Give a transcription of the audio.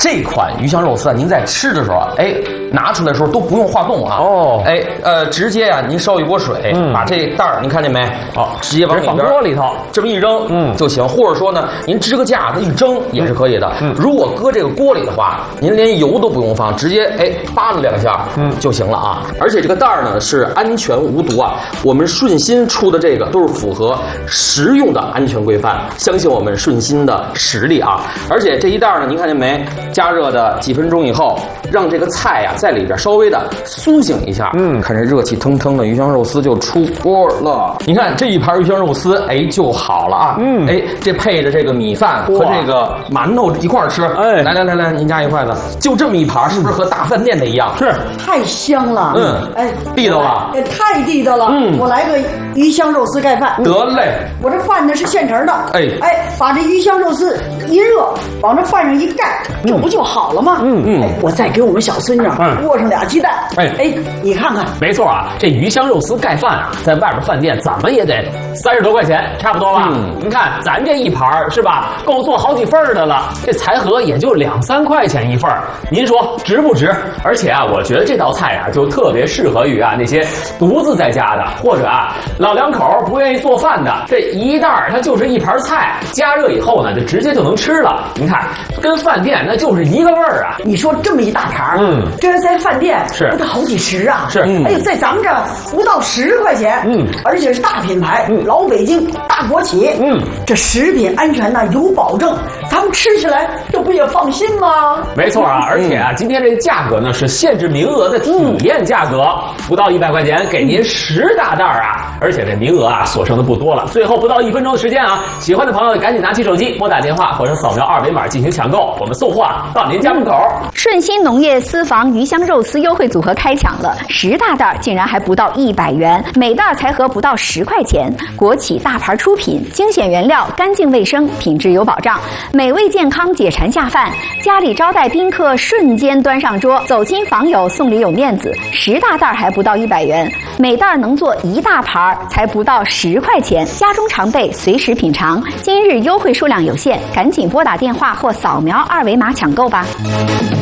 这款鱼香肉丝啊，您在吃的时候啊，拿出来的时候都不用化冻啊。直接啊，您烧一锅水，把这袋儿您看见没？直接往里边放锅里头， 这么一扔，就行。或者说呢，您支个架子一蒸也是可以的。如果搁这个锅里的话，您连油都不用放，直接扒拉2下，就行了啊。而且这个袋儿呢是安全无毒啊，我们顺心出的这个都是符合食用的安全规范，相信我们顺心的实力啊。而且这一袋呢，您看见没？加热的几分钟以后，让这个菜啊在里边稍微的苏醒一下，看这热气腾腾的鱼香肉丝就出锅了。你看这一盘鱼香肉丝，就好了啊。这配着这个米饭和这个馒头一块儿吃。来，您夹一筷子，就这么一盘，是不是和大饭店的一样？ 是， 太香了。 地道了， 太地道了。我来个鱼香肉丝盖饭。 得嘞， 我这饭呢是现成的。把这鱼香肉丝一热，往这饭上一盖，这不就好了吗？我再给我们小孙女握上2鸡蛋。你看看， 没错啊，这鱼香肉丝盖饭啊，在外边饭店怎么也得30多块钱，差不多吧？您看咱这一盘是吧，够做好几份的了，这财盒也就2、3块钱一份，您说值不值？而且啊，我觉得这道菜啊，就特别适合于啊那些独自在家的，或者啊老两口不愿意做饭的，这一袋它就是一盘菜，加热以后呢，就直接就能吃了。您看，跟饭店那就是一个味儿啊！ 你说这么一大盘，这在饭店是不得好几十啊？ 是， 在咱们这不到10块钱，而且是大品牌，老北京大国企，这食品安全呢有保证，咱们吃起来这不也放心吗？ 没错啊，而且啊，今天这个价格呢是限制名额的体验价格，不到100块钱给您10大袋啊，而且这名额啊所剩的不多了，最后不到1分钟的时间啊，喜欢的朋友赶紧拿起手机拨打电话或者扫描2维码进行抢购，我们送货到您家门口。 顺心农业私房鱼香肉丝优惠组合开抢了，10大袋竟然还不到100元，每袋才合不到10块钱。国企大牌出品，精选原料，干净卫生，品质有保障，美味健康，解馋下饭。家里招待宾客瞬间端上桌，走亲访友送礼有面子。10大袋还不到100元，每袋能做1大盘，才不到10块钱。家中常备，随时品尝。今日优惠数量有限，赶紧拨打电话或扫描2维码抢购吧。